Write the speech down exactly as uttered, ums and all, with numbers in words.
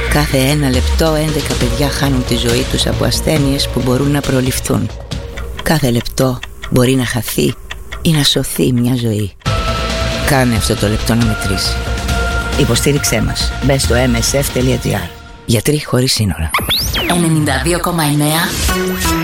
Κάθε ένα λεπτό έντεκα παιδιά χάνουν τη ζωή τους από ασθένειες που μπορούν να προληφθούν. Κάθε λεπτό μπορεί να χαθεί ή να σωθεί μια ζωή. Κάνε αυτό το λεπτό να μετρήσει. Υποστήριξέ μας. Μπες στο εμ ες εφ τελεία τζι άρ. Γιατροί χωρίς σύνορα. ενενήντα δύο κόμμα εννέα